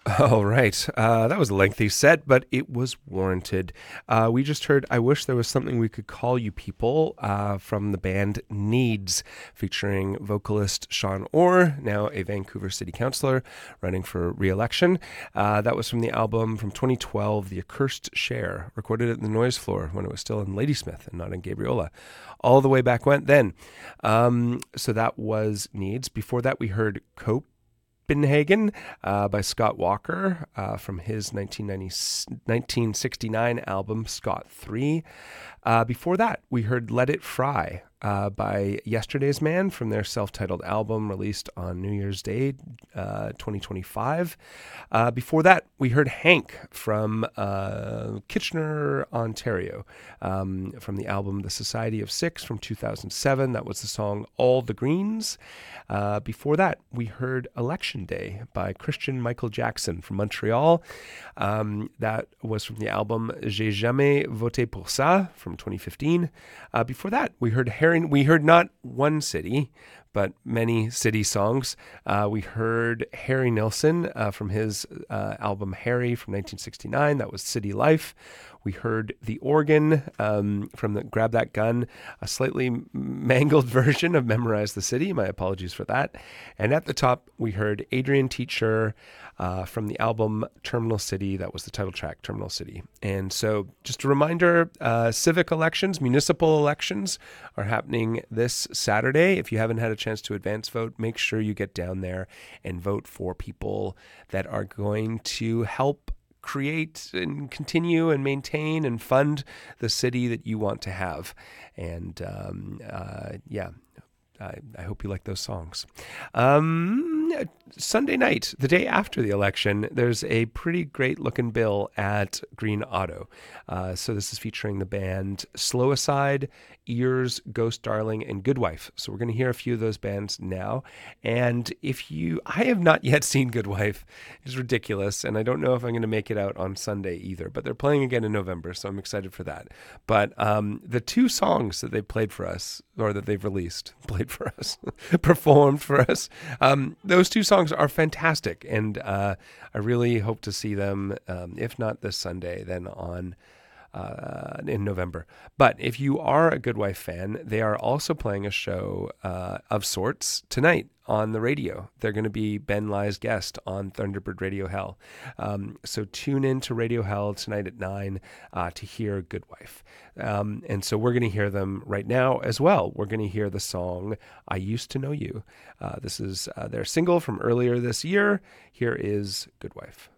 All right. That was a lengthy set, but it was warranted. We just heard I Wish There Was Something We Could Call You People from the band Needs, featuring vocalist Sean Orr, now a Vancouver City Councillor running for re election. That was from the album from 2012, The Accursed Share, recorded at the Noise Floor when it was still in Ladysmith and not in Gabriola. All the way back then. So that was Needs. Before that, we heard Cope. Copenhagen by Scott Walker from his 1969 album Scott 3. Before that, we heard Let It Fry by Yesterday's Man from their self-titled album released on New Year's Day 2025. Before that, we heard Hank from Kitchener, Ontario, from the album The Society of Six from 2007. That was the song All the Greens. Before that, we heard Election Day by Christian Michael Jackson from Montreal. That was from the album J'ai jamais voté pour ça from 2015. Before that, we heard not one city, but many city songs. We heard Harry Nilsson from his album Harry from 1969. That was City Life. We heard The Organ from the Grab That Gun, a slightly mangled version of Memorize the City. My apologies for that. And at the top, we heard Adrian Teacher from the album Terminal City. That was the title track, Terminal City. And so just a reminder, civic elections, municipal elections are happening this Saturday. If you haven't had a chance to advance vote, make sure you get down there and vote for people that are going to help create and continue and maintain and fund the city that you want to have. And I hope you like those songs. Sunday night, the day after the election, there's a pretty great looking bill at Green Auto. So this is featuring the band Slow Aside, Ears, Ghost Darling, and Good Wife. So we're going to hear a few of those bands now. And I have not yet seen Good Wife. It's ridiculous. And I don't know if I'm going to make it out on Sunday either, but they're playing again in November. So I'm excited for that. But the two songs that they played for us, or that they've played for us, performed for us, those two songs are fantastic. And I really hope to see them, if not this Sunday, then in November. But if you are a Good Wife fan, they are also playing a show of sorts tonight on the radio. They're going to be Ben Ly's guest on Thunderbird Radio Hell. So tune in to Radio Hell tonight at 9 to hear Good Wife. And so we're going to hear them right now as well. We're going to hear the song I Used to Know You. This is their single from earlier this year. Here is Good Wife.